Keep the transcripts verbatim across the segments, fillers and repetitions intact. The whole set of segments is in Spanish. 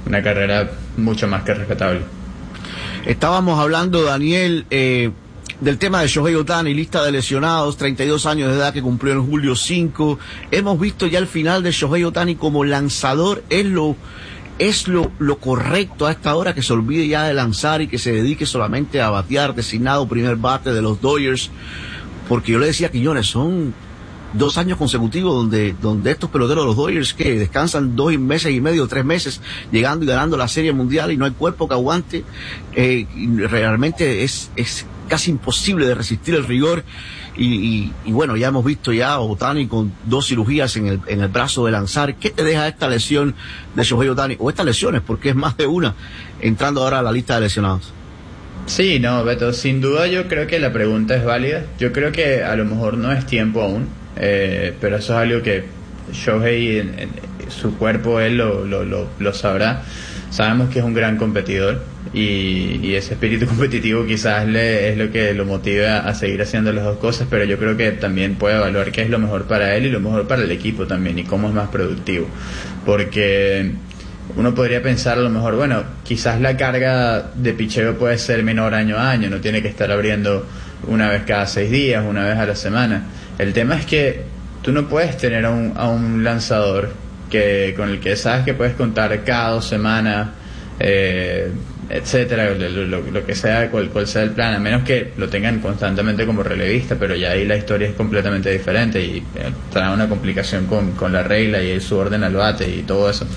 una carrera mucho más que respetable. Estábamos hablando, Daniel, eh, del tema de Shohei Ohtani, lista de lesionados, treinta y dos años de edad que cumplió en julio cinco. Hemos visto ya el final de Shohei Ohtani como lanzador. Es lo es lo, lo correcto a esta hora, que se olvide ya de lanzar y que se dedique solamente a batear, designado primer bate de los Dodgers. Porque yo le decía a Quiñones, son dos años consecutivos donde donde estos peloteros de los Dodgers que descansan dos meses y medio, tres meses, llegando y ganando la Serie Mundial, y no hay cuerpo que aguante. Eh, realmente es es casi imposible de resistir el rigor. Y, y, y bueno, ya hemos visto ya a Ohtani con dos cirugías en el, en el brazo de lanzar. ¿Qué te deja esta lesión de Shohei Ohtani? O estas lesiones, porque es más de una, entrando ahora a la lista de lesionados. Sí, no, Beto, sin duda yo creo que la pregunta es válida. Yo creo que a lo mejor no es tiempo aún, eh, pero eso es algo que Shohei, en, en, su cuerpo, él lo, lo, lo, lo sabrá. Sabemos que es un gran competidor, y, y ese espíritu competitivo quizás le, es lo que lo motiva a seguir haciendo las dos cosas, pero yo creo que también puede evaluar qué es lo mejor para él y lo mejor para el equipo también, y cómo es más productivo, porque uno podría pensar a lo mejor, bueno, quizás la carga de picheo puede ser menor año a año, no tiene que estar abriendo una vez cada seis días, una vez a la semana. El tema es que tú no puedes tener a un, a un lanzador que con el que sabes que puedes contar cada dos semanas, eh, etcétera, lo, lo, lo que sea, cual, cual sea el plan, a menos que lo tengan constantemente como relevista, pero ya ahí la historia es completamente diferente y eh, trae una complicación con, con la regla y su orden al bate y todo eso.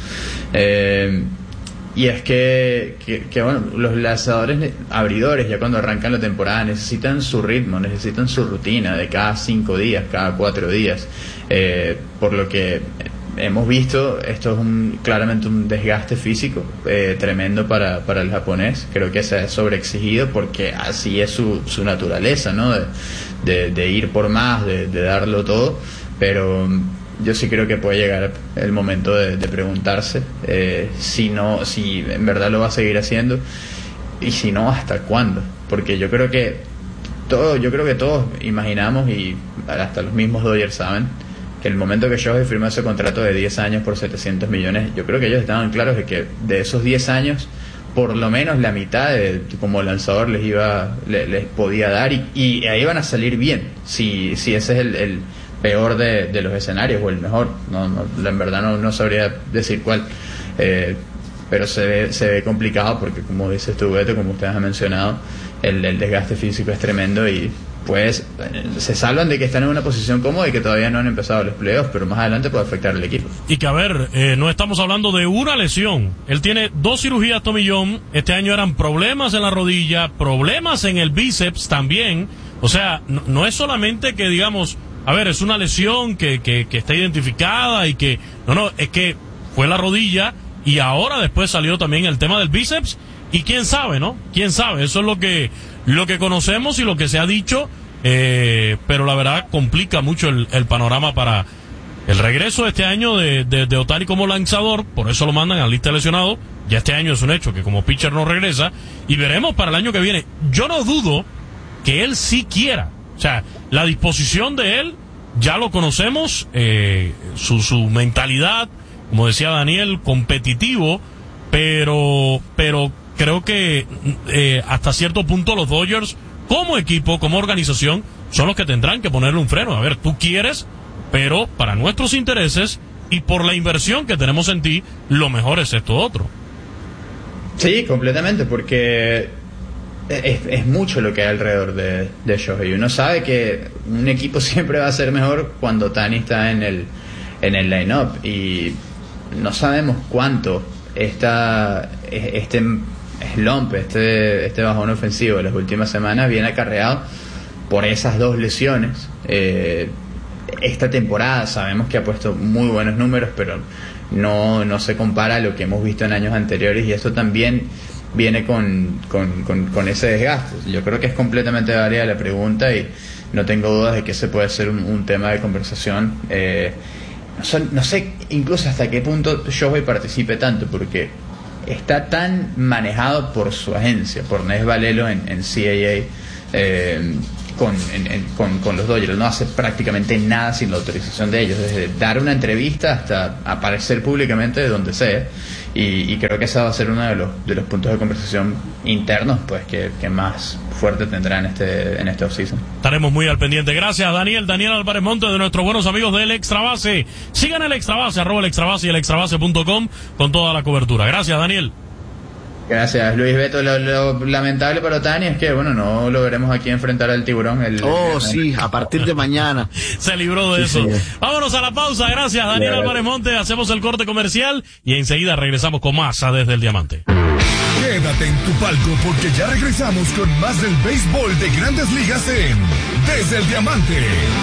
Eh, y es que, que, que bueno, los lanzadores abridores ya cuando arrancan la temporada necesitan su ritmo, necesitan su rutina de cada cinco días, cada cuatro días, eh, por lo que hemos visto, esto es un, claramente un desgaste físico eh, tremendo para, para el japonés. Creo que se ha sobreexigido porque así es su, su naturaleza, ¿no? De, de, de ir por más, de, de darlo todo, pero yo sí creo que puede llegar el momento de, de preguntarse eh, si no, si en verdad lo va a seguir haciendo, y si no, hasta cuándo, porque yo creo que todo, yo creo que todos imaginamos, y hasta los mismos Dodgers saben, que el momento que Shohei firmó ese contrato de diez años por setecientos millones, yo creo que ellos estaban claros de que de esos diez años, por lo menos la mitad de, como lanzador les iba les, les podía dar, y, y ahí van a salir bien, si, si ese es el, el peor de, de los escenarios, o el mejor, no, no, en verdad no, no sabría decir cuál, eh, pero se ve, se ve complicado porque, como dices tú, Beto, como ustedes han mencionado, el, el desgaste físico es tremendo, y pues se salvan de que están en una posición cómoda y que todavía no han empezado los playoffs, pero más adelante puede afectar al equipo. Y que a ver, eh, no estamos hablando de una lesión. Él tiene dos cirugías, Tommy John. Este año eran problemas en la rodilla, problemas en el bíceps también. O sea, no, no es solamente que digamos, a ver, es una lesión que, que, que está identificada y que, no, no, es que fue la rodilla y ahora después salió también el tema del bíceps. Y quién sabe, ¿no? Quién sabe, eso es lo que lo que conocemos y lo que se ha dicho, eh, pero la verdad complica mucho el, el panorama para el regreso este año de, de, de Ohtani como lanzador. Por eso lo mandan a la lista de lesionados. Ya este año es un hecho que como pitcher no regresa, y veremos para el año que viene. Yo no dudo que él sí quiera, o sea, la disposición de él ya lo conocemos, eh, su, su mentalidad, como decía Daniel, competitivo, pero pero creo que eh, hasta cierto punto los Dodgers, como equipo, como organización, son los que tendrán que ponerle un freno. A ver, tú quieres, pero para nuestros intereses y por la inversión que tenemos en ti, lo mejor es esto otro. Sí, completamente, porque es, es mucho lo que hay alrededor de, de Shohei. Uno sabe que un equipo siempre va a ser mejor cuando Ohtani está en el, en el line-up, y no sabemos cuánto está este slump, este, este bajón ofensivo de las últimas semanas viene acarreado por esas dos lesiones. Eh, esta temporada sabemos que ha puesto muy buenos números, pero no, no se compara a lo que hemos visto en años anteriores, y esto también viene con, con, con, con ese desgaste. Yo creo que es completamente válida la pregunta, y no tengo dudas de que ese puede ser un, un tema de conversación. Eh, no, son, no sé incluso hasta qué punto Shohei participe tanto, porque está tan manejado por su agencia, por Nes Valelo en, en C A A, eh, con, en, en, con, con los Dodgers. No hace prácticamente nada sin la autorización de ellos, desde dar una entrevista hasta aparecer públicamente de donde sea. Y, y creo que ese va a ser uno de los, de los puntos de conversación internos pues que, que más fuerte tendrá en este, en este offseason. Estaremos muy al pendiente. Gracias, Daniel. Daniel Álvarez Monte, de nuestros buenos amigos del Extra Base. Sigan el Extra Base, arroba el Extra Base y el extrabase punto com con toda la cobertura. Gracias, Daniel. Gracias, Luis Beto. Lo, lo lamentable para Otani es que, bueno, no lo veremos aquí enfrentar al tiburón. El, oh, el, sí, a partir de mañana. Se libró de sí, eso. Señor. Vámonos a la pausa. Gracias, Daniel Claro. Álvarez Monte. Hacemos el corte comercial y enseguida regresamos con más a Desde el Diamante. Quédate en tu palco porque ya regresamos con más del béisbol de Grandes Ligas en Desde el Diamante.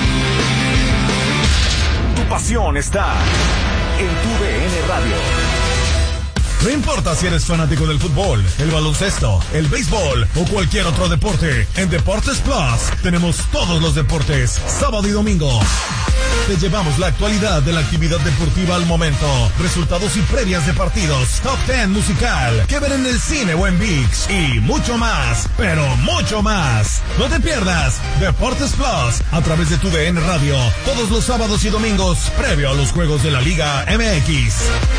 Tu pasión está en tu D N Radio. No importa si eres fanático del fútbol, el baloncesto, el béisbol o cualquier otro deporte, en Deportes Plus tenemos todos los deportes, sábado y domingo. Te llevamos la actualidad de la actividad deportiva al momento, resultados y previas de partidos, top ten musical, que ver en el cine o en ViX y mucho más, pero mucho más. No te pierdas Deportes Plus a través de tu D N Radio, todos los sábados y domingos, previo a los juegos de la Liga M X.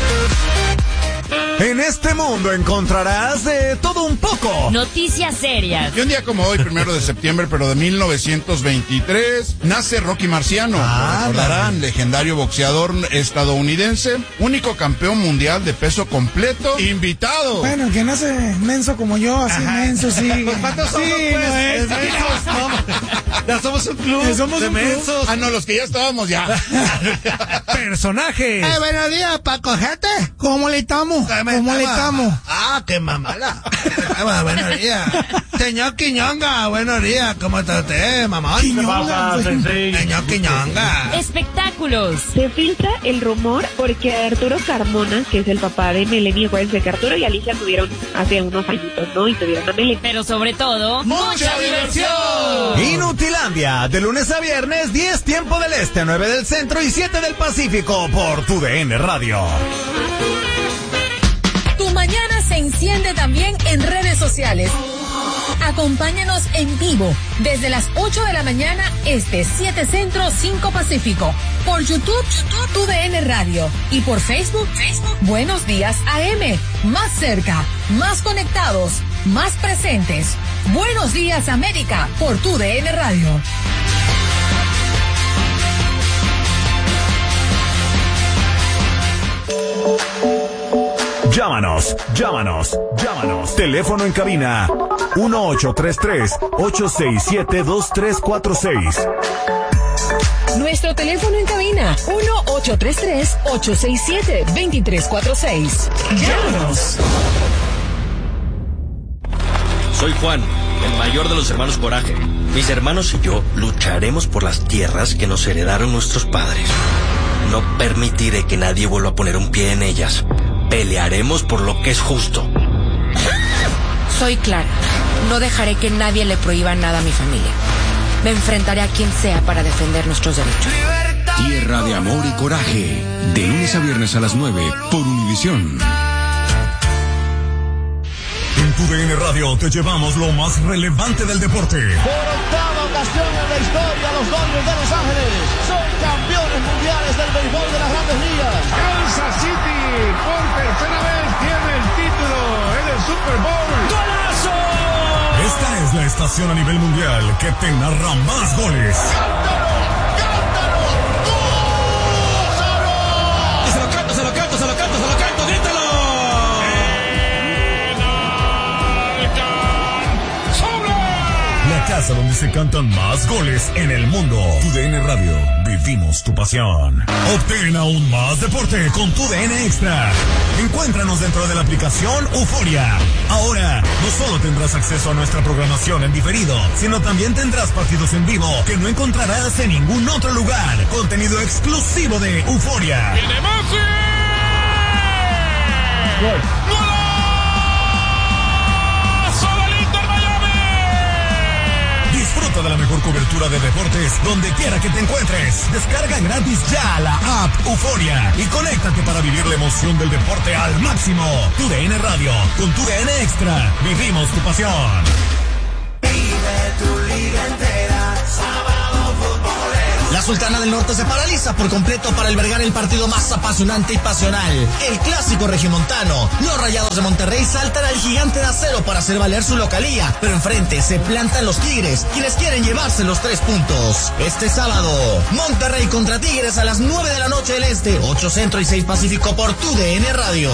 En este mundo encontrarás de todo un poco. Noticias serias. Y un día como hoy, primero de septiembre, pero de mil novecientos veintitrés, nace Rocky Marciano. Ah, lo recordarán, legendario boxeador estadounidense, único campeón mundial de peso completo, invitado. Bueno, que nace menso como yo, así Ajá. menso, sí. ¿Cuántos somos, sí, pues? No es. Mensos, no. Ya somos un club ya somos de un mensos. Club. Ah, no, los que ya estábamos ya. Personajes. Eh, buenos días, Paco Jete. ¿Cómo le estamos? ¿Cómo le estamos? Ah, qué mamala. Buenos días. Señor Quiñonga, buenos días. ¿Cómo está usted, mamá? Quiñonga. Señor Quiñonga. Espectáculos. Se filtra el rumor porque Arturo Carmona, que es el papá de Melanie, acuérdense que Arturo y Alicia tuvieron hace unos añitos, ¿no? Y tuvieron a Melanie. Pero sobre todo, mucha diversión. Inutilandia, de lunes a viernes, diez tiempo del este, nueve del centro y siete del Pacífico por tu D N Radio. Tu mañana se enciende también en redes sociales. Acompáñanos en vivo desde las ocho de la mañana este, siete centro, cinco pacífico. Por YouTube, YouTube, tu D N Radio. Y por Facebook, Facebook, Buenos Días A M. Más cerca, más conectados, más presentes. Buenos Días América por tu D N Radio. Llámanos, llámanos, llámanos. Teléfono en cabina uno ocho tres tres, ocho seis siete, dos tres cuatro seis. Nuestro teléfono en cabina uno ocho tres tres, ocho seis siete, dos tres cuatro seis. Llámanos. Soy Juan, el mayor de los hermanos Coraje. Mis hermanos y yo lucharemos por las tierras que nos heredaron nuestros padres. No permitiré que nadie vuelva a poner un pie en ellas. Pelearemos por lo que es justo. Soy Clara. No dejaré que nadie le prohíba nada a mi familia. Me enfrentaré a quien sea para defender nuestros derechos. Tierra de amor y coraje. De lunes a viernes a las nueve por Univisión. En tu D N Radio te llevamos lo más relevante del deporte. Por octava ocasión en la historia, los Dodgers de Los Ángeles son campeones mundiales del béisbol de las Grandes Ligas. Kansas City por tercera vez tiene el título en el Super Bowl. ¡Golazo! Esta es la estación a nivel mundial que te narra más goles. ¡Cántalo! ¡Cántalo! ¡Gózalo! Y se lo canto, se lo canto, se lo canto, se lo canto, grítalo. La casa donde se cantan más goles en el mundo. Tu D N Radio, vivimos tu pasión. Obtén aún más deporte con tu D N Extra. Encuéntranos dentro de la aplicación Euforia. Ahora, no solo tendrás acceso a nuestra programación en diferido, sino también tendrás partidos en vivo que no encontrarás en ningún otro lugar. Contenido exclusivo de Euforia. ¡Tiene más! ¡Gol! Disfruta de la mejor cobertura de deportes donde quiera que te encuentres. Descarga gratis ya la app Euforia y conéctate para vivir la emoción del deporte al máximo. Tu D N Radio, con tu D N Extra, vivimos tu pasión. Vive tu liga entera. La Sultana del Norte se paraliza por completo para albergar el partido más apasionante y pasional, el clásico regiomontano. Los Rayados de Monterrey saltan al Gigante de Acero para hacer valer su localía, pero enfrente se plantan los Tigres, quienes quieren llevarse los tres puntos. Este sábado, Monterrey contra Tigres a las nueve de la noche del Este, ocho Centro y seis Pacífico por tu D N Radio.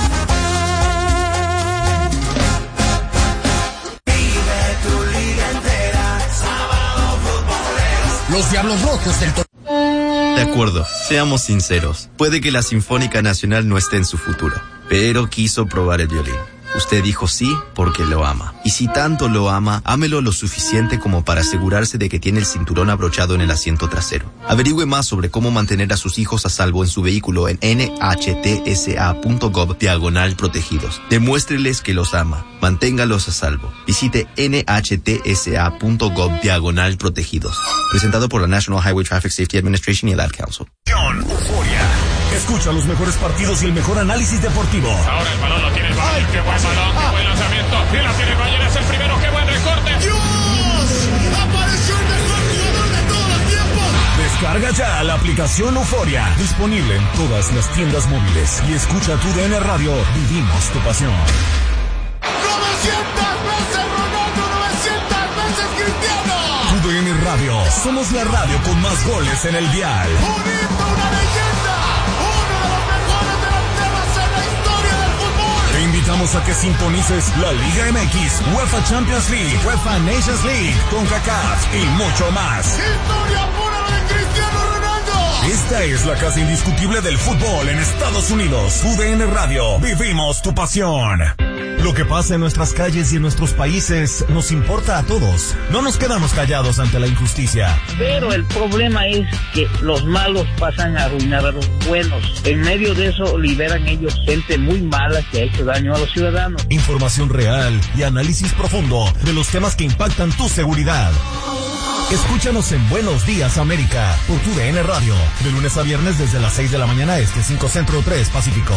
Los Diablos Rojos del Toluca. De acuerdo, seamos sinceros. Puede que la Sinfónica Nacional no esté en su futuro, pero quiso probar el violín. Usted dijo sí porque lo ama. Y si tanto lo ama, ámelo lo suficiente como para asegurarse de que tiene el cinturón abrochado en el asiento trasero. Averigüe más sobre cómo mantener a sus hijos a salvo en su vehículo en N H T S A punto gov diagonal protegidos. Demuéstreles que los ama. Manténgalos a salvo. Visite N H T S A punto gov diagonal protegidos. Presentado por la National Highway Traffic Safety Administration y el Ad Council. Escucha los mejores partidos y el mejor análisis deportivo. Ahora el balón lo tiene el Bayern. Qué buen balón, qué buen lanzamiento. Y la tiene el Bayern, es el primero. Qué buen recorte. ¡Dios! ¡Apareció el mejor jugador de todos los tiempos! Descarga ya la aplicación Euforia. Disponible en todas las tiendas móviles. Y escucha tu D N Radio. Vivimos tu pasión. novecientas veces Ronaldo, novecientas veces Cristiano. Tu D N Radio. Somos la radio con más goles en el dial. Un hito, una leyenda. Uno de los mejores delanteros en la historia del fútbol. Te invitamos a que sintonices la Liga M X, UEFA Champions League, UEFA Nations League, CONCACAF y mucho más. Historia pura de Cristiano Ronaldo. Esta es la casa indiscutible del fútbol en Estados Unidos. U D N Radio. Vivimos tu pasión. Lo que pasa en nuestras calles y en nuestros países nos importa a todos. No nos quedamos callados ante la injusticia. Pero el problema es que los malos pasan a arruinar a los buenos. En medio de eso liberan ellos gente muy mala que ha hecho daño a los ciudadanos. Información real y análisis profundo de los temas que impactan tu seguridad. Escúchanos en Buenos Días América por tu D N Radio. De lunes a viernes desde las seis de la mañana este, cinco Centro, tres Pacífico.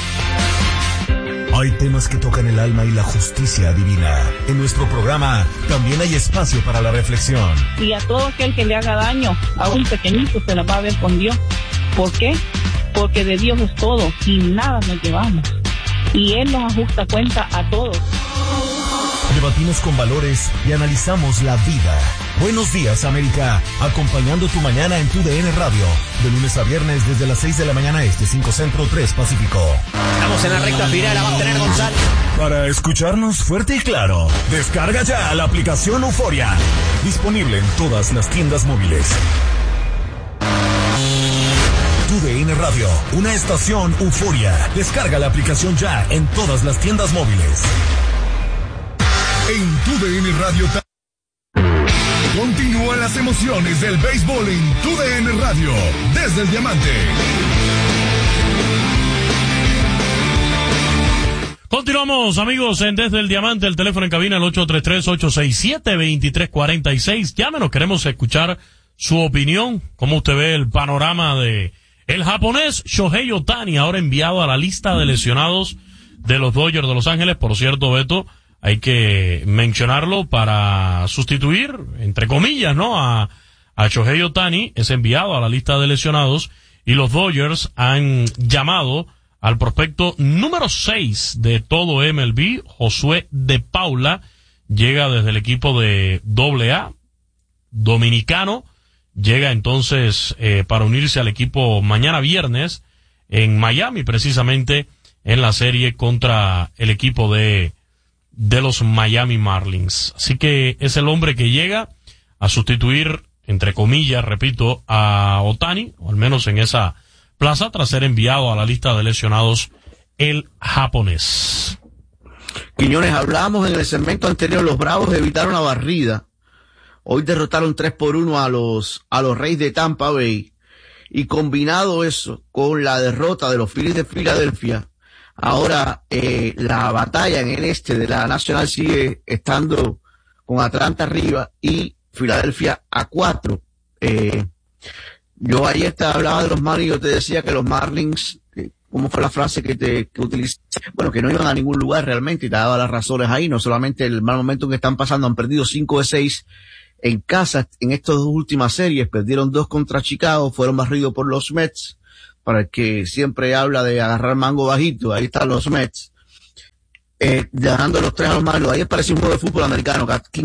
Hay temas que tocan el alma y la justicia divina. En nuestro programa también hay espacio para la reflexión. Y a todo aquel que le haga daño a un pequeñito se la va a ver con Dios. ¿Por qué? Porque de Dios es todo y nada nos llevamos. Y Él nos ajusta cuenta a todos. Debatimos con valores y analizamos la vida. Buenos Días América, acompañando tu mañana en tu D N Radio. De lunes a viernes desde las seis de la mañana este, cinco Centro, tres Pacífico. Estamos en la recta final, la va a tener González. Para escucharnos fuerte y claro, descarga ya la aplicación Euforia. Disponible en todas las tiendas móviles. Tu D N Radio, una estación Euforia. Descarga la aplicación ya en todas las tiendas móviles. En tu D N Radio continúan las emociones del béisbol en tu D N Radio desde el Diamante. Continuamos, amigos, en Desde el Diamante, el teléfono en cabina, el ocho tres tres, ocho seis siete, dos tres cuatro seis. Llámenos, queremos escuchar su opinión. ¿Cómo usted ve el panorama de el japonés Shohei Ohtani, ahora enviado a la lista de lesionados de los Dodgers de Los Ángeles? Por cierto, Beto, hay que mencionarlo para sustituir, entre comillas, ¿no? A, a Shohei Ohtani, es enviado a la lista de lesionados y los Dodgers han llamado al prospecto número seis de todo M L B, Josué de Paula, llega desde el equipo de doble A, dominicano, llega entonces eh, para unirse al equipo mañana viernes en Miami, precisamente en la serie contra el equipo de de los Miami Marlins. Así que es el hombre que llega a sustituir, entre comillas, repito, a Ohtani, o al menos en esa plaza, tras ser enviado a la lista de lesionados el japonés. Quiñones, hablábamos en el segmento anterior, los Bravos evitaron la barrida. Hoy derrotaron tres por uno a los, a los Reyes de Tampa Bay. Y combinado eso con la derrota de los Phillies de Filadelfia, ahora eh, la batalla en el este de la Nacional sigue estando con Atlanta arriba y Filadelfia a cuatro. Eh, yo ayer te hablaba de los Marlins y yo te decía que los Marlins, eh, ¿cómo fue la frase que te que utilicé? Bueno, que no iban a ningún lugar realmente y te daba las razones ahí, no solamente el mal momento que están pasando, han perdido cinco de seis en casa, en estas dos últimas series, perdieron dos contra Chicago, fueron barridos por los Mets, para el que siempre habla de agarrar mango bajito, ahí están los Mets, eh, ganando los tres a los Marlins. Ahí parece un juego de fútbol americano, que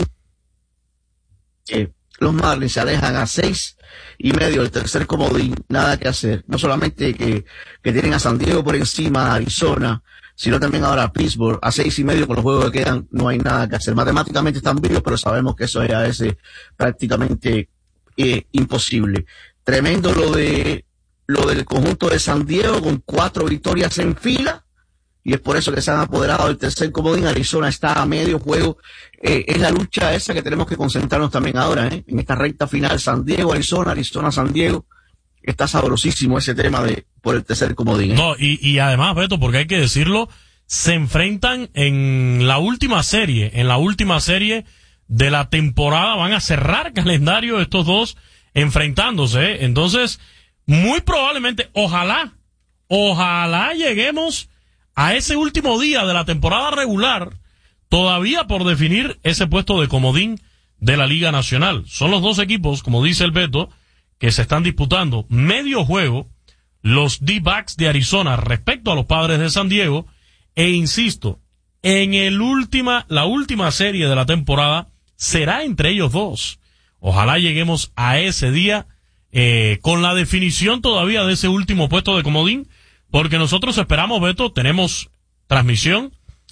eh, los Marlins se alejan a seis y medio del tercer comodín, nada que hacer, no solamente que, que tienen a San Diego por encima, a Arizona, sino también ahora a Pittsburgh, a seis y medio con los juegos que quedan, no hay nada que hacer. Matemáticamente están vivos, pero sabemos que eso es a veces prácticamente eh, imposible. Tremendo lo de lo del conjunto de San Diego, con cuatro victorias en fila, y es por eso que se han apoderado del tercer comodín. Arizona está a medio juego. Eh, es la lucha esa que tenemos que concentrarnos también ahora, ¿eh? En esta recta final, San Diego, Arizona, Arizona, San Diego. Está sabrosísimo ese tema de por el tercer comodín, ¿eh? No, y, y además, Beto, porque hay que decirlo, se enfrentan en la última serie, en la última serie de la temporada, van a cerrar calendario estos dos enfrentándose, ¿eh? Entonces, muy probablemente, ojalá, ojalá lleguemos a ese último día de la temporada regular, todavía por definir ese puesto de comodín de la Liga Nacional. Son los dos equipos, como dice el Beto, que se están disputando medio juego, los D-backs de Arizona respecto a los Padres de San Diego, e insisto, en el última, la última serie de la temporada será entre ellos dos. Ojalá lleguemos a ese día eh, con la definición todavía de ese último puesto de comodín, porque nosotros esperamos, Beto, tenemos transmisión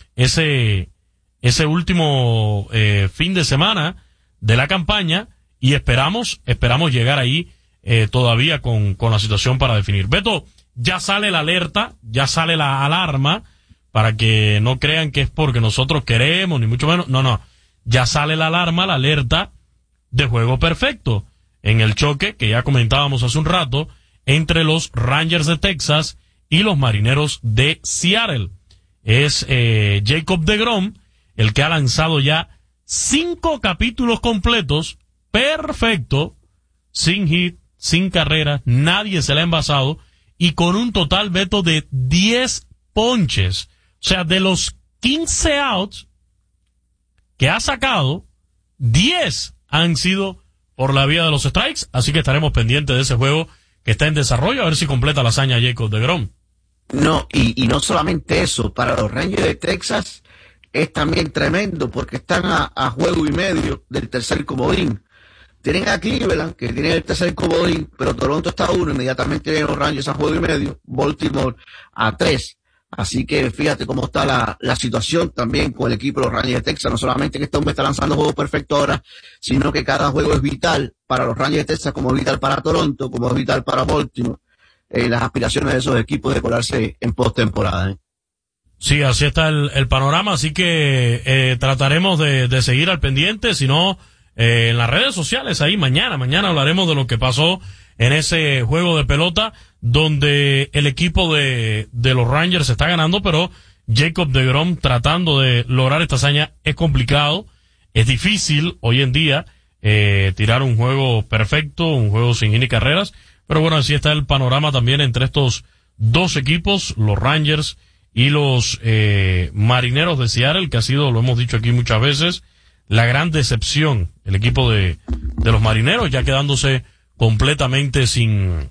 ese ese último eh, fin de semana de la campaña, y esperamos esperamos llegar ahí eh, todavía con, con la situación para definir. Beto, ya sale la alerta, ya sale la alarma, para que no crean que es porque nosotros queremos, ni mucho menos. No, no. Ya sale la alarma, la alerta de juego perfecto en el choque que ya comentábamos hace un rato entre los Rangers de Texas y los Marineros de Seattle. Es eh, Jacob deGrom el que ha lanzado ya cinco capítulos completos, perfecto, sin hit, sin carrera, nadie se le ha envasado, y con un total, Beto, de diez ponches. O sea, de los quince outs que ha sacado, diez han sido por la vía de los strikes, así que estaremos pendientes de ese juego que está en desarrollo, a ver si completa la hazaña Jacob deGrom. No, y, y no solamente eso, para los Rangers de Texas es también tremendo, porque están a, a juego y medio del tercer comodín. Tienen a Cleveland, que tiene el tercer comodín, pero Toronto está a uno, inmediatamente tienen los Rangers a juego y medio, Baltimore a tres. Así que fíjate cómo está la, la situación también con el equipo de los Rangers de Texas. No solamente que este hombre está lanzando juegos perfectos ahora, sino que cada juego es vital para los Rangers de Texas, como es vital para Toronto, como es vital para Baltimore. Eh, las aspiraciones de esos equipos de colarse en postemporada, ¿eh? Sí, así está el, el panorama, así que eh, trataremos de, de seguir al pendiente, si no, eh, en las redes sociales ahí mañana, mañana hablaremos de lo que pasó en ese juego de pelota, donde el equipo de, de los Rangers está ganando, pero Jacob deGrom tratando de lograr esta hazaña es complicado, es difícil hoy en día eh, tirar un juego perfecto, un juego sin hit ni carreras, pero bueno, así está el panorama también entre estos dos equipos, los Rangers y los eh, Marineros de Seattle, que ha sido, lo hemos dicho aquí muchas veces, la gran decepción, el equipo de, de los Marineros, ya quedándose completamente sin,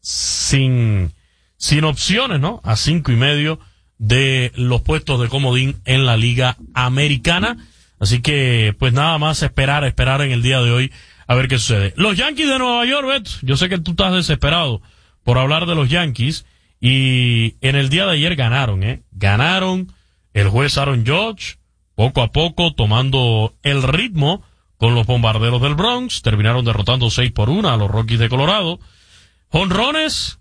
sin, sin opciones, ¿no? A cinco y medio de los puestos de comodín en la Liga Americana. Así que, pues nada más esperar, esperar en el día de hoy a ver qué sucede. Los Yankees de Nueva York, Beto, yo sé que tú estás desesperado por hablar de los Yankees, y en el día de ayer ganaron, ¿eh? Ganaron el juez Aaron Judge, poco a poco tomando el ritmo con los Bombarderos del Bronx, terminaron derrotando seis por uno a los Rockies de Colorado. Jonrones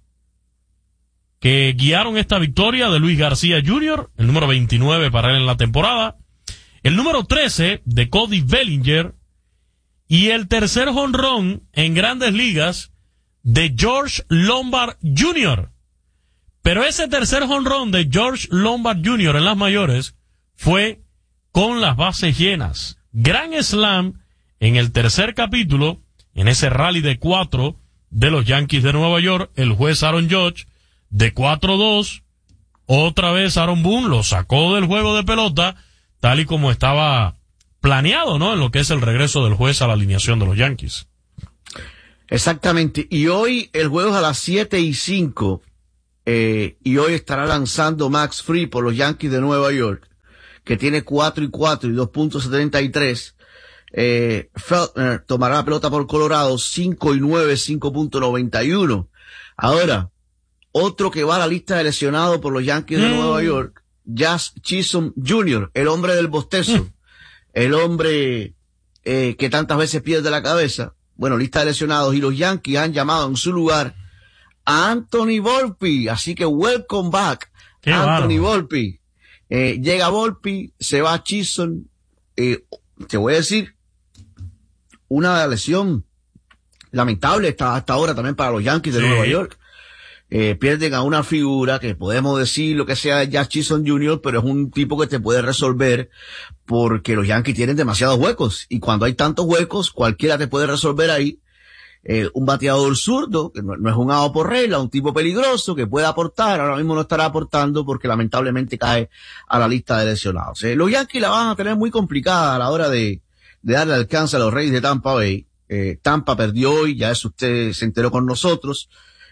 que guiaron esta victoria de Luis García junior, el número veintinueve para él en la temporada, el número trece de Cody Bellinger, y el tercer jonrón en Grandes Ligas de George Lombard junior Pero ese tercer jonrón de George Lombard junior en las mayores fue con las bases llenas. Gran slam en el tercer capítulo, en ese rally de cuatro de los Yankees de Nueva York, el juez Aaron Judge, de cuatro dos, otra vez Aaron Boone lo sacó del juego de pelota, tal y como estaba planeado, ¿no? En lo que es el regreso del juez a la alineación de los Yankees. Exactamente. Y hoy el juego es a las siete y cinco. Eh, y hoy estará lanzando Max Fried por los Yankees de Nueva York, que tiene cuatro y cuatro y dos punto setenta y tres. Eh, Feltner tomará la pelota por Colorado, cinco y nueve, cinco punto noventa y uno. Ahora, otro que va a la lista de lesionados por los Yankees de mm. Nueva York, Jazz Chisholm junior, el hombre del bostezo, mm. el hombre eh, que tantas veces pierde la cabeza. Bueno, lista de lesionados, y los Yankees han llamado en su lugar a Anthony Volpe, así que welcome back, Qué Anthony bárbaro. Volpe. Eh, llega Volpe, se va Chisholm, eh, te voy a decir, una lesión lamentable hasta, hasta ahora también para los Yankees de sí. Nueva York. Eh, pierden a una figura que podemos decir lo que sea de Jazz Chisholm junior, pero es un tipo que te puede resolver porque los Yankees tienen demasiados huecos, y cuando hay tantos huecos, cualquiera te puede resolver ahí. Eh, un bateador zurdo, que no, no es un out por regla, un tipo peligroso que puede aportar, ahora mismo no estará aportando porque lamentablemente cae a la lista de lesionados. Eh, los Yankees la van a tener muy complicada a la hora de, de darle alcance a los Reyes de Tampa Bay. Eh, Tampa perdió hoy, ya eso usted se enteró con nosotros.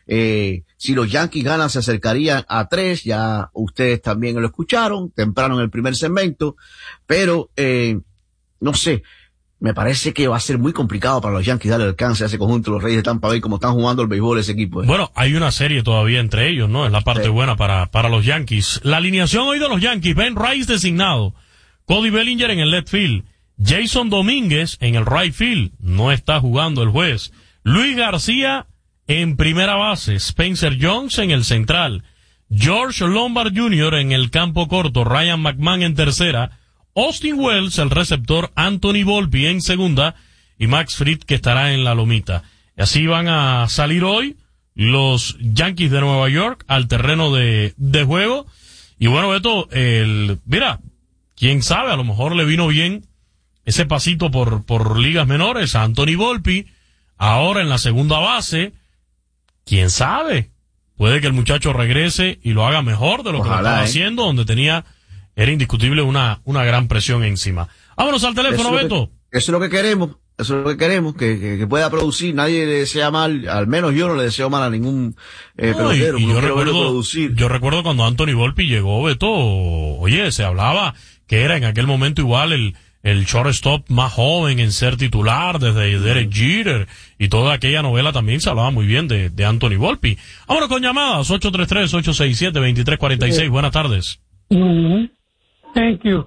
Eh, si los Yankees ganan se acercarían a tres, ya ustedes también lo escucharon temprano en el primer segmento, pero eh, no sé, me parece que va a ser muy complicado para los Yankees darle alcance a ese conjunto de los Reyes de Tampa Bay como están jugando el béisbol ese equipo. ¿eh? Bueno, hay una serie todavía entre ellos, ¿no? Es la parte sí. buena para, para los Yankees. La alineación hoy de los Yankees: Ben Rice designado, Cody Bellinger en el left field, Jason Domínguez en el right field, no está jugando el juez, Luis García en primera base, Spencer Jones en el central, George Lombard junior en el campo corto, Ryan McMahon en tercera, Austin Wells, el receptor, Anthony Volpe en segunda, y Max Fried, que estará en la lomita. Y así van a salir hoy los Yankees de Nueva York al terreno de, de juego. Y bueno, Beto, el, mira, quién sabe, a lo mejor le vino bien ese pasito por, por ligas menores a Anthony Volpe, ahora en la segunda base. Quién sabe, puede que el muchacho regrese y lo haga mejor de lo Ojalá, que lo estaba eh. haciendo, donde tenía, era indiscutible una, una gran presión encima. Vámonos al teléfono, eso Beto. Que, eso es lo que queremos, eso es lo que queremos, que, que, que pueda producir. Nadie le desea mal, al menos yo no le deseo mal a ningún eh, no, pelotero. Y, y yo recuerdo, yo recuerdo cuando Anthony Volpe llegó, Beto, oye, se hablaba que era en aquel momento igual el, el shortstop más joven en ser titular desde Derek Jeter, y toda aquella novela también se hablaba muy bien de, de Anthony Volpe. Vámonos con llamadas, ocho tres tres, ocho seis siete, dos tres cuatro seis. Buenas tardes. Mm-hmm. Thank you.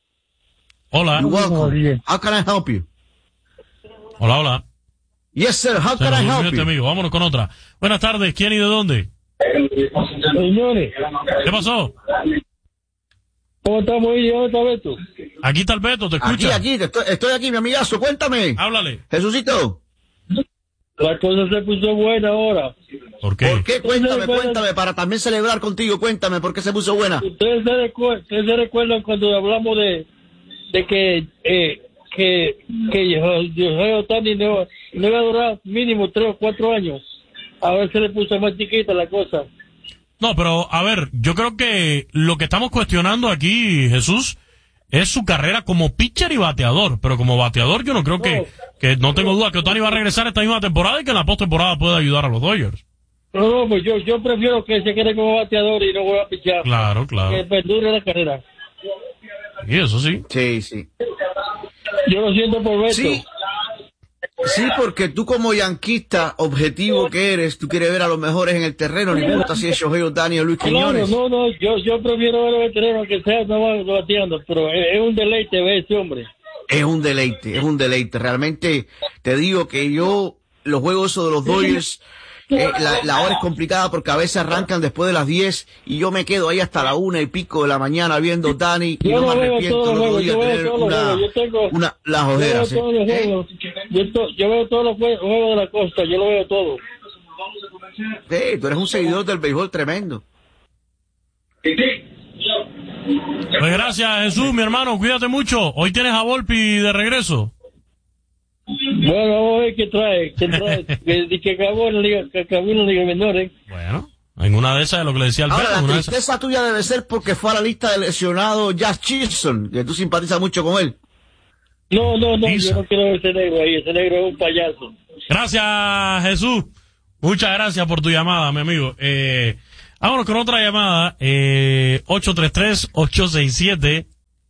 Hola. You're welcome. How can I help you? Hola, hola. Yes, sir. How can I help you? Amigo. Vámonos con otra. Buenas tardes. ¿Quién y de dónde? Señores. ¿Qué pasó? ¿Cómo estamos ahí? ¿Dónde está Beto? Aquí está el Beto, te escucha. Aquí, aquí, estoy, estoy aquí, mi amigazo. Cuéntame. Háblale. Jesucito. La cosa se puso buena ahora. ¿Por qué? ¿Por qué? Cuéntame, cuéntame, para también celebrar contigo. Cuéntame, ¿por qué se puso buena? Ustedes se, recu ustedes se recuerdan cuando hablamos de, de que, eh, que, que Shohei Ohtani no, no iba a durar mínimo tres o cuatro años. Ahora se le puso más chiquita la cosa. No, pero, a ver, yo creo que lo que estamos cuestionando aquí, Jesús, es su carrera como pitcher y bateador. Pero como bateador yo no creo que, no, que no tengo duda que Ohtani va a regresar esta misma temporada y que en la postemporada pueda ayudar a los Dodgers. No, no, pues yo, yo prefiero que se quede como bateador y no vuelva a pichar. Claro, claro. Que perdure la carrera. Y eso sí. Sí, sí. Yo lo siento por Beto. Sí. Sí, porque tú como yanquista objetivo que eres, tú quieres ver a los mejores en el terreno, no importa si es Shohei Ohtani o Luis Quiñones. No, no, no, yo, yo prefiero ver a los veteranos que sea no va bateando, pero es, es un deleite ver ese hombre. Es un deleite, es un deleite. Realmente te digo que yo, los juegos esos de los Dodgers, eh, la, la hora es complicada porque a veces arrancan después de las diez y yo me quedo ahí hasta la una y pico de la mañana viendo Ohtani y yo no no me arrepiento los otro día tener una, yo tengo, una, las ojeras. Yo veo, ¿eh? todos los juegos. Yo, to, yo veo todos los juegos de la costa, yo lo veo todo. Sí, tú eres un seguidor del béisbol tremendo. Pues gracias, Jesús, mi hermano, cuídate mucho. Hoy tienes a Volpe de regreso. Bueno, vamos a ver qué trae, qué trae, que, que acabó en la liga, que acabó en la liga menores. Bueno, en una de esas es lo que le decía al Ahora, Beto. la tristeza tuya debe ser porque fue a la lista de lesionados Jazz Chisholm, que tú simpatizas mucho con él. No, no, no, Isa. yo no quiero ver ese negro ahí, ese negro es un payaso. Gracias, Jesús. Muchas gracias por tu llamada, mi amigo. Eh, vámonos con otra llamada. Eh, ocho tres tres, ocho seis siete,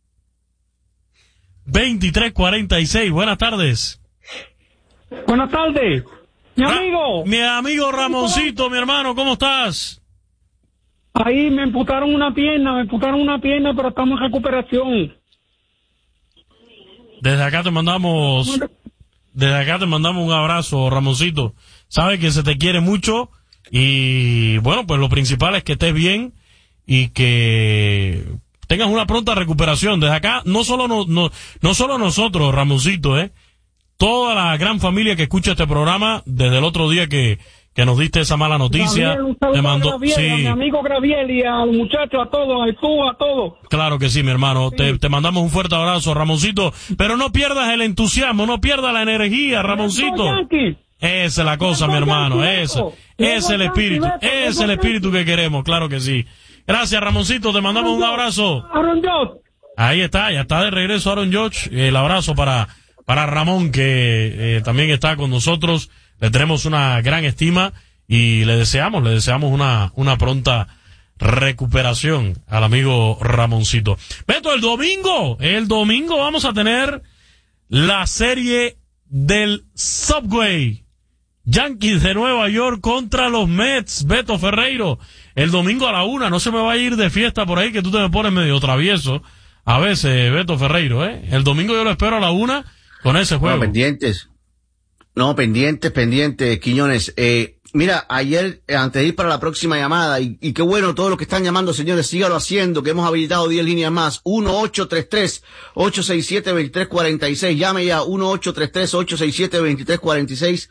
dos tres cuatro seis. Buenas tardes. Buenas tardes. Mi Ra- amigo. Mi amigo Ramoncito, mi hermano, ¿cómo estás? Ahí me amputaron una pierna, me amputaron una pierna, pero estamos en recuperación. Desde acá te mandamos, desde acá te mandamos un abrazo, Ramoncito. Sabes que se te quiere mucho y bueno, pues lo principal es que estés bien y que tengas una pronta recuperación. Desde acá, no solo no, no, no solo nosotros, Ramoncito, eh, toda la gran familia que escucha este programa desde el otro día que, que nos diste esa mala noticia. Gabriel, un saludo te a mandó, Gabriel, a mi sí, amigo Gabriel y a los muchachos, a todos, a tú, a todos. claro que sí, mi hermano. Te, te mandamos un fuerte abrazo, Ramoncito. Pero no pierdas el entusiasmo, no pierdas la energía, Ramoncito. Esa es la cosa, mi hermano. Eso. Ese es el espíritu. Ese es el espíritu que queremos, claro que sí. Gracias, Ramoncito. Te mandamos un abrazo. Aaron George. Ahí está, ya está de regreso Aaron George. El abrazo para, para Ramón, que eh, también está con nosotros. Le tenemos una gran estima y le deseamos, le deseamos una, una pronta recuperación al amigo Ramoncito. Beto, el domingo, el domingo vamos a tener la serie del Subway. Yankees de Nueva York contra los Mets. Beto Ferreiro, el domingo a la una. No se me va a ir de fiesta por ahí, que tú te me pones medio travieso a veces, Beto Ferreiro, ¿eh? El domingo yo lo espero a la una con ese juego. No, pendientes. No, pendientes, pendientes, Quiñones. Eh, mira, ayer, eh, antes de ir para la próxima llamada, y, y qué bueno, todos los que están llamando, señores, síganlo haciendo, que hemos habilitado diez líneas más. uno ocho tres tres, ocho seis siete, dos tres cuatro seis. Llame ya, uno ocho tres tres, ocho seis siete, dos tres cuatro seis.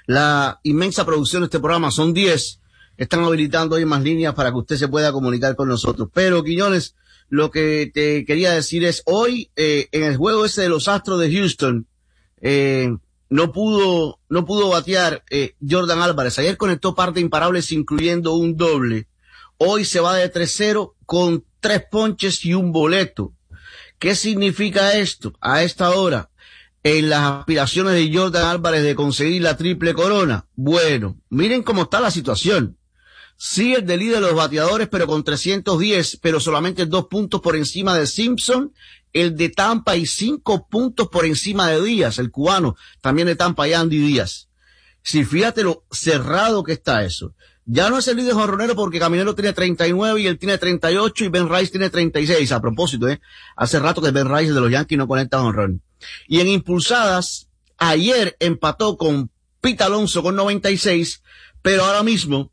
La inmensa producción de este programa son diez. Están habilitando hoy más líneas para que usted se pueda comunicar con nosotros. Pero, Quiñones, lo que te quería decir es, hoy, eh, en el juego ese de los Astros de Houston, eh, no pudo, no pudo batear, eh, Jordan Álvarez. Ayer conectó par de imparables, incluyendo un doble. Hoy se va de tres cero con tres ponches y un boleto. ¿Qué significa esto a esta hora? En las aspiraciones de Jordan Álvarez de conseguir la triple corona. Bueno, miren cómo está la situación. Sí, el de líder de los bateadores, pero con trescientos diez, pero solamente dos puntos por encima de Simpson, el de Tampa, y cinco puntos por encima de Díaz, el cubano, también de Tampa, y Andy Díaz. Si fíjate lo cerrado que está eso. Ya no es el líder jonronero porque Caminero tiene treinta y nueve y él tiene treinta y ocho y Ben Rice tiene treinta y seis. A propósito, eh, hace rato que Ben Rice de los Yankees no conecta jonrón. Y en impulsadas, ayer empató con Pete Alonso con noventa y seis, pero ahora mismo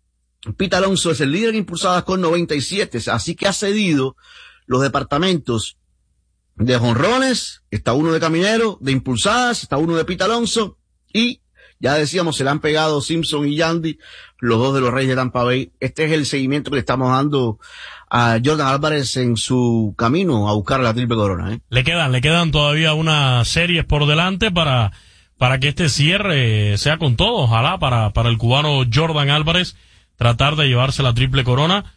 Pete Alonso es el líder en impulsadas con noventa y siete, así que ha cedido los departamentos de jonrones, está uno de Caminero, de impulsadas, está uno de Pete Alonso, y ya decíamos, se le han pegado Simpson y Yandy, los dos de los Reyes de Tampa Bay. Este es el seguimiento que le estamos dando a Jordan Álvarez en su camino a buscar la triple corona, ¿eh? Le quedan, le quedan todavía unas series por delante para, para que este cierre sea con todo. Ojalá para, para el cubano Jordan Álvarez tratar de llevarse la triple corona.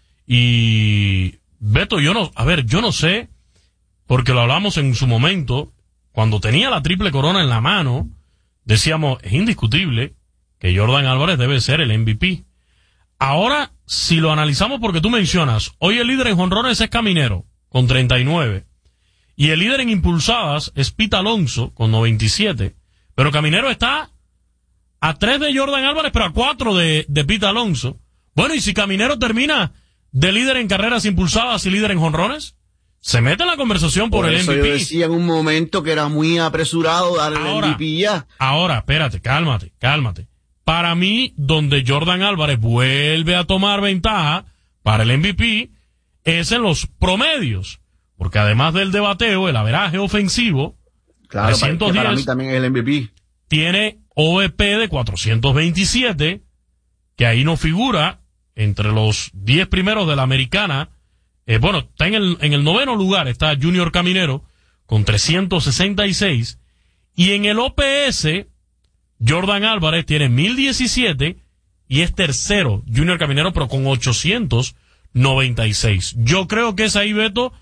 Y Beto, yo no, a ver, yo no sé, porque lo hablamos en su momento, cuando tenía la triple corona en la mano, decíamos, es indiscutible que Jordan Álvarez debe ser el M V P. Ahora, si lo analizamos porque tú mencionas, hoy el líder en jonrones es Caminero, con treinta y nueve, y el líder en impulsadas es Pete Alonso, con noventa y siete, pero Caminero está a tres de Jordan Álvarez, pero a cuatro de, de Pete Alonso. Bueno, y si Caminero termina de líder en carreras impulsadas y líder en jonrones, se mete en la conversación por, por el eso M V P. Yo decía en un momento que era muy apresurado darle el M V P ya. Ahora, espérate, cálmate, cálmate. Para mí, donde Jordan Álvarez vuelve a tomar ventaja para el M V P es en los promedios. Porque además del debateo, el averaje ofensivo, claro, trescientos diez, para mí también es el M V P. Tiene O V P de cuatrocientos veintisiete, que ahí no figura entre los diez primeros de la americana. Eh, bueno, está en el, en el noveno lugar, está Junior Caminero con trescientos sesenta y seis. Y en el O P S, Jordan Álvarez tiene mil diecisiete y es tercero, Junior Caminero, pero con ochocientos noventa y seis. Yo creo que es ahí, Beto,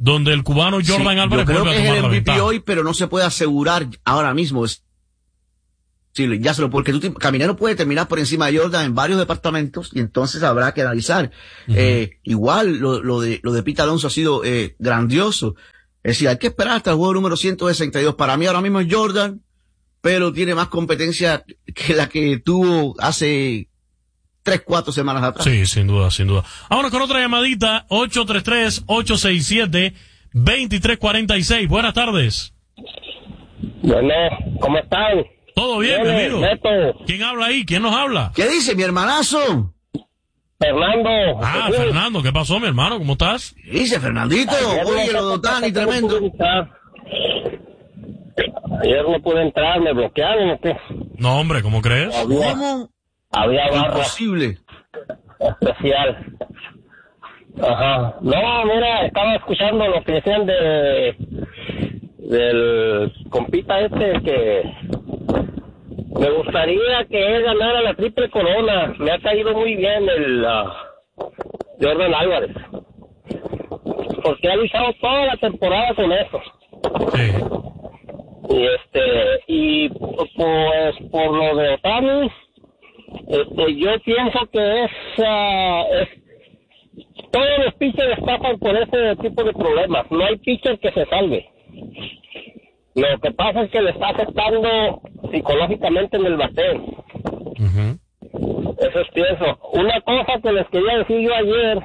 donde el cubano Jordan sí, Álvarez yo creo vuelve que a es tomar el la M V P ventaja. hoy, pero no se puede asegurar ahora mismo. Es, sí, ya se lo, porque tú, te- Caminero puede terminar por encima de Jordan en varios departamentos y entonces habrá que analizar. Uh-huh. eh, igual lo, lo de lo de Pete Alonso ha sido eh, grandioso. Es decir, hay que esperar hasta el juego número ciento sesenta y dos. Para mí ahora mismo es Jordan, pero tiene más competencia que la que tuvo hace tres, cuatro semanas atrás. Sí, sin duda, sin duda. Ahora con otra llamadita, ocho tres tres, ocho seis siete, dos tres cuatro seis. Buenas tardes. Bueno, ¿cómo están? Todo bien, Bien, mi amigo. Neto. ¿Quién habla ahí? ¿Quién nos habla? ¿Qué dice mi hermanazo? Fernando. Ah, ¿Sí? Fernando, ¿qué pasó, mi hermano? ¿Cómo estás? ¿Qué dice Fernandito? Ayer Oye, no- lo de Otani, tremendo. Ayer no pude entrar, me bloquearon, ¿o qué? No, hombre, ¿cómo crees? Había, ¿Cómo? había barra Imposible. especial. Ajá. No, mira, estaba escuchando lo que decían de del compita este que me gustaría que él ganara la triple corona. Me ha caído muy bien el uh, Jordan Álvarez, porque ha luchado toda la temporada con eso. Sí. Y este y pues por lo de Otani, este, yo pienso que es, uh, es todos los pitchers pasan por ese tipo de problemas. No hay pitcher que se salve. Lo que pasa es que le está afectando psicológicamente en el bateo. Uh-huh. Eso es pienso. Una cosa que les quería decir yo ayer,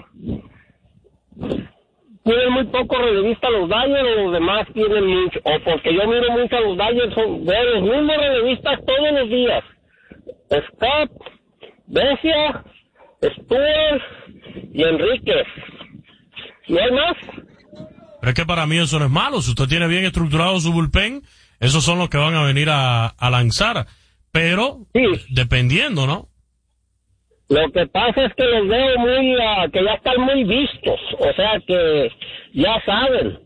tienen muy pocos relevistas los Dodgers, o los demás tienen mucho, o porque yo miro mucho a los Dodgers, son veo los mismos relevistas todos los días. Scott, Becia, Stewart y Enríquez. ¿No hay más? Pero es que para mí eso no es malo. Si usted tiene bien estructurado su bullpen, esos son los que van a venir a, a lanzar. Pero, sí, dependiendo, ¿no? Lo que pasa es que los veo muy, uh, que ya están muy vistos. O sea que ya saben.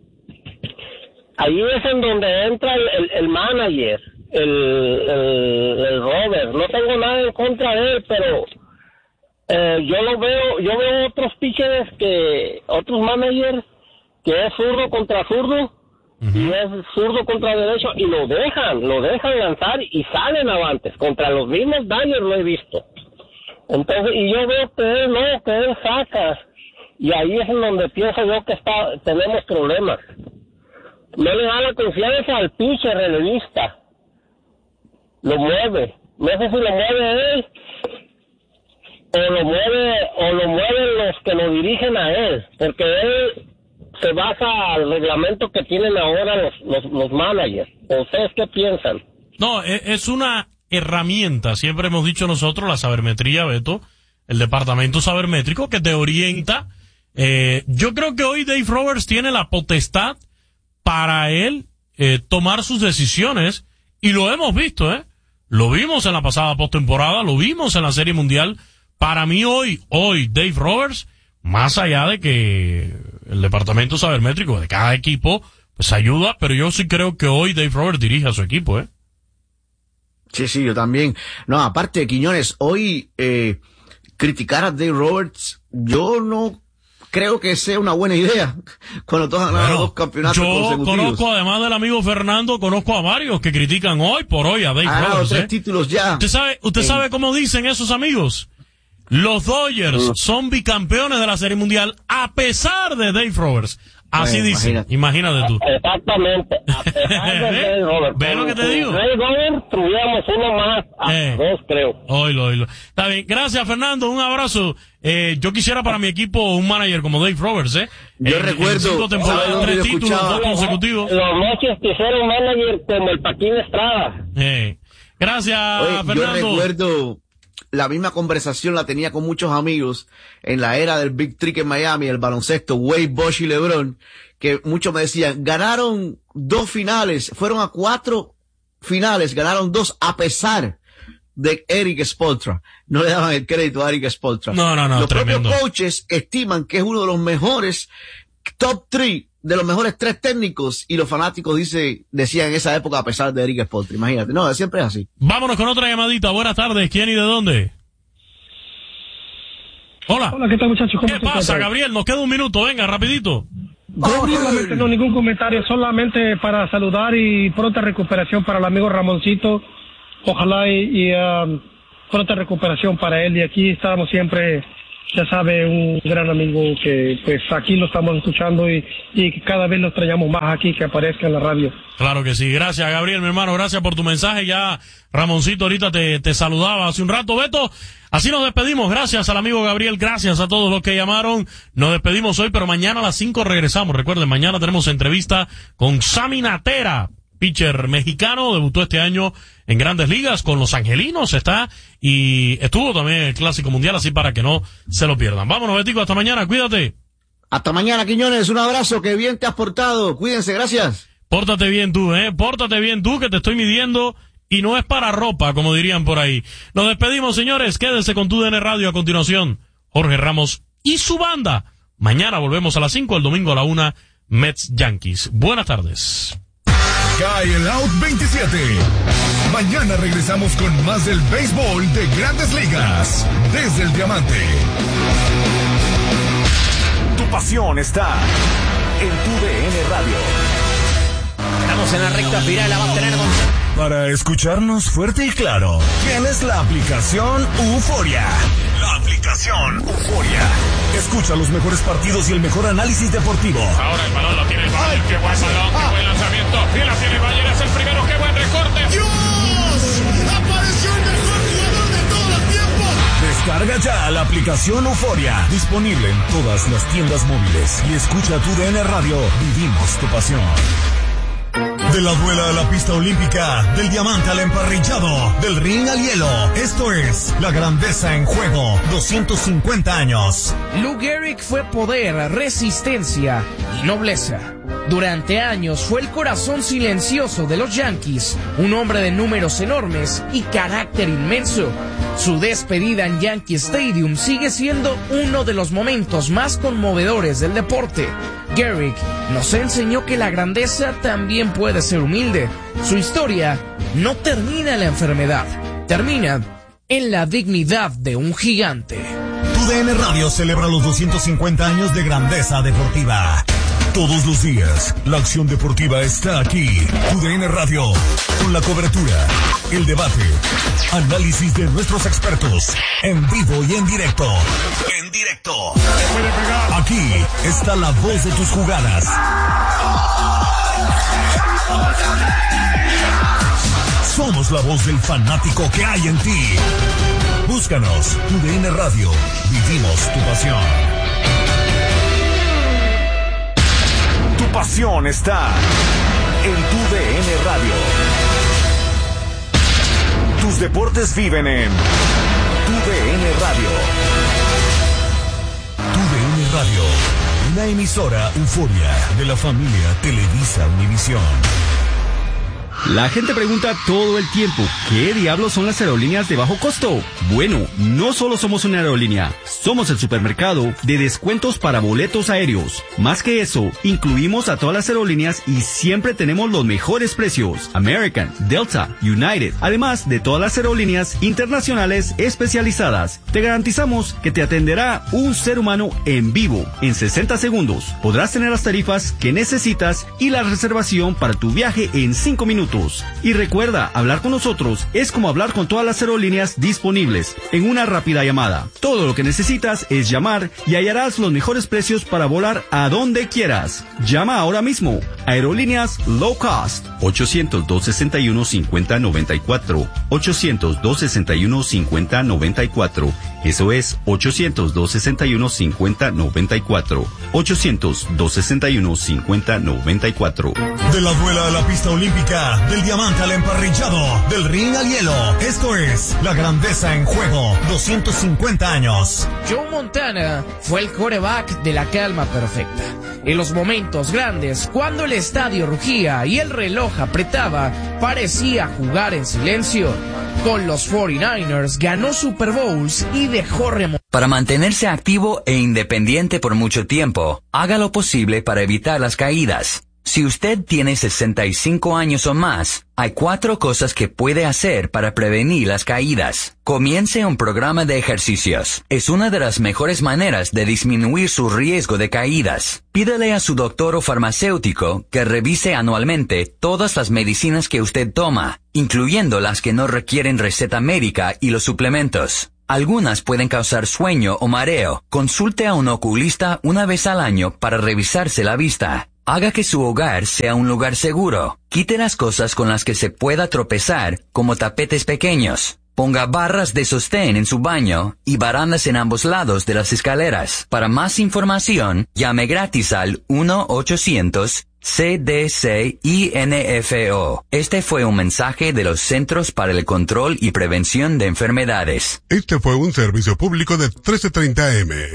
Ahí es en donde entra el, el, el manager, el, el, el Robert. No tengo nada en contra de él, pero eh, yo lo veo, yo veo otros pitchers que, otros managers, que es zurdo contra zurdo, uh-huh, y es zurdo contra derecho, y lo dejan, lo dejan lanzar y salen avantes. Contra los mismos Dodgers lo he visto. Entonces, y yo veo que él no, que él saca, y ahí es en donde pienso yo que está, tenemos problemas. No le da la confianza al pitcher relevista. Lo mueve. No sé si lo mueve él, o lo mueve, o lo mueven los que lo dirigen a él, porque él se basa al reglamento que tienen ahora los, los, los managers. ¿Ustedes qué piensan? No, es, es una herramienta, siempre hemos dicho nosotros, la sabermetría, Beto, el departamento sabermétrico que te orienta. Eh, yo creo que hoy Dave Roberts tiene la potestad para él eh, tomar sus decisiones, y lo hemos visto, ¿eh? Lo vimos en la pasada postemporada, lo vimos en la Serie Mundial. Para mí hoy, hoy Dave Roberts, más allá de que el departamento sabermétrico de cada equipo pues ayuda, pero yo sí creo que hoy Dave Roberts dirige a su equipo, ¿eh? Sí, sí, yo también. No, aparte de Quiñones, hoy eh, criticar a Dave Roberts, yo no creo que sea una buena idea cuando todos han ganado dos campeonatos yo consecutivos. Conozco, además del amigo Fernando, conozco a varios que critican hoy por hoy a Dave ha Roberts. tres ¿eh? títulos ya. ¿Usted sabe, usted en... sabe cómo dicen esos amigos? Los Dodgers uh. son bicampeones de la Serie Mundial a pesar de Dave Roberts. Así bueno, dicen, imagínate. imagínate tú. Exactamente, a pesar de Dave Roberts. ¿Ves lo que te digo? Dave Roberts tuviéramos uno más, a eh. dos creo. Oílo, oílo. Está bien, gracias Fernando, un abrazo. Eh, yo quisiera para mi equipo un manager como Dave Roberts, ¿eh? Yo en, recuerdo. En cinco temporadas, tres títulos, dos consecutivos. Los noches quisiera un manager como el Paquín Estrada. Eh. Gracias, Oye, Fernando. Yo recuerdo, la misma conversación la tenía con muchos amigos en la era del Big Trick en Miami, el baloncesto, Wade, Bosch y LeBron, que muchos me decían, ganaron dos finales, fueron a cuatro finales, ganaron dos a pesar de Eric Spoelstra. No le daban el crédito a Eric Spoelstra. No, no, no, Los tremendo. propios coaches estiman que es uno de los mejores top three, de los mejores tres técnicos, y los fanáticos dice, decían en esa época a pesar de Eric Spoelstra. Imagínate, no, siempre es así. Vámonos con otra llamadita. Buenas tardes, ¿quién y de dónde? Hola. Hola, ¿qué tal, muchachos? ¿Qué pasa, Gabriel? Nos queda un minuto, venga, rapidito. Prácticamente no, ningún comentario, solamente para saludar y pronta recuperación para el amigo Ramoncito. Ojalá y, y um, pronta recuperación para él. Y aquí estamos siempre, ya sabe, un gran amigo que pues aquí lo estamos escuchando y, y cada vez lo extrañamos más aquí, que aparezca en la radio. Claro que sí. Gracias, Gabriel, mi hermano. Gracias por tu mensaje. Ya Ramoncito ahorita te, te saludaba hace un rato. Beto, así nos despedimos. Gracias al amigo Gabriel. Gracias a todos los que llamaron. Nos despedimos hoy, pero mañana a las cinco regresamos. Recuerden, mañana tenemos entrevista con Sammy Natera, pitcher mexicano. Debutó este año en Grandes Ligas con los Angelinos. Está y estuvo también en el Clásico Mundial, así para que no se lo pierdan. Vámonos, Betico. Hasta mañana. Cuídate. Hasta mañana, Quiñones. Un abrazo. Que bien te has portado. Cuídense. Gracias. Pórtate bien tú, eh. Pórtate bien tú, que te estoy midiendo y no es para ropa, como dirían por ahí. Nos despedimos, señores. Quédense con tu D N Radio. A continuación, Jorge Ramos y su banda. Mañana volvemos a las cinco, el domingo a la una, Mets Yankees. Buenas tardes. Cae el out veintisiete. Mañana regresamos con más del béisbol de Grandes Ligas. Desde el Diamante. Tu pasión está en tu D N Radio. Estamos en la recta final, la va a tener con... Para escucharnos fuerte y claro, tienes la aplicación Euforia. La aplicación Euforia. Escucha los mejores partidos y el mejor análisis deportivo. Ahora el balón lo tiene el Bayern. Qué buen balón, qué buen lanzamiento. Y la tiene el Bayern, es el primero. Qué buen recorte. ¡Dios! ¡Apareció el mejor jugador de todos los tiempos! Descarga ya la aplicación Euforia. Disponible en todas las tiendas móviles. Y escucha tu D N Radio. Vivimos tu pasión. De la duela a la pista olímpica, del diamante al emparrillado, del ring al hielo. Esto es La Grandeza en Juego, doscientos cincuenta años. Lou Gehrig fue poder, resistencia y nobleza. Durante años fue el corazón silencioso de los Yankees, un hombre de números enormes y carácter inmenso. Su despedida en Yankee Stadium sigue siendo uno de los momentos más conmovedores del deporte. Gehrig nos enseñó que la grandeza también puede ser humilde. Su historia no termina en la enfermedad, termina en la dignidad de un gigante. Tu D N Radio celebra los doscientos cincuenta años de grandeza deportiva. Todos los días, la acción deportiva está aquí. Tu D N Radio, con la cobertura, el debate, análisis de nuestros expertos, en vivo y en directo. En directo. Aquí está la voz de tus jugadas. Somos la voz del fanático que hay en ti. Búscanos, Tu D N Radio. Vivimos tu pasión. Tu pasión está en tu D N Radio. Tus deportes viven en Tu D N Radio. Tu D N Radio, una emisora Euforia de la familia Televisa Univisión. La gente pregunta todo el tiempo, ¿qué diablos son las aerolíneas de bajo costo? Bueno, no solo somos una aerolínea, somos el supermercado de descuentos para boletos aéreos. Más que eso, incluimos a todas las aerolíneas y siempre tenemos los mejores precios. American, Delta, United, además de todas las aerolíneas internacionales especializadas. Te garantizamos que te atenderá un ser humano en vivo. En sesenta segundos podrás tener las tarifas que necesitas y la reservación para tu viaje en cinco minutos. Y recuerda, hablar con nosotros es como hablar con todas las aerolíneas disponibles en una rápida llamada. Todo lo que necesitas es llamar y hallarás los mejores precios para volar a donde quieras. Llama ahora mismo. Aerolíneas Low Cost. ochocientos, dos sesenta y uno, cincuenta noventa y cuatro. ochocientos, dos sesenta y uno, cincuenta noventa y cuatro. Eso es ochocientos, dos sesenta y uno, cincuenta noventa y cuatro. ochocientos, dos sesenta y uno, cincuenta noventa y cuatro. De la duela a la pista olímpica, del diamante al emparrillado, del ring al hielo. Esto es La Grandeza en Juego, doscientos cincuenta años. Joe Montana fue el quarterback de la calma perfecta. En los momentos grandes, cuando el estadio rugía y el reloj apretaba, parecía jugar en silencio. Con los cuarenta y nueve ers ganó Super Bowls y dejó remontar. Para mantenerse activo e independiente por mucho tiempo, haga lo posible para evitar las caídas. Si usted tiene sesenta y cinco años o más, hay cuatro cosas que puede hacer para prevenir las caídas. Comience un programa de ejercicios. Es una de las mejores maneras de disminuir su riesgo de caídas. Pídele a su doctor o farmacéutico que revise anualmente todas las medicinas que usted toma, incluyendo las que no requieren receta médica y los suplementos. Algunas pueden causar sueño o mareo. Consulte a un oculista una vez al año para revisarse la vista. Haga que su hogar sea un lugar seguro. Quite las cosas con las que se pueda tropezar, como tapetes pequeños. Ponga barras de sostén en su baño y barandas en ambos lados de las escaleras. Para más información, llame gratis al uno ochocientos C D C I N F O. Este fue un mensaje de los Centros para el Control y Prevención de Enfermedades. Este fue un servicio público de trece treinta M.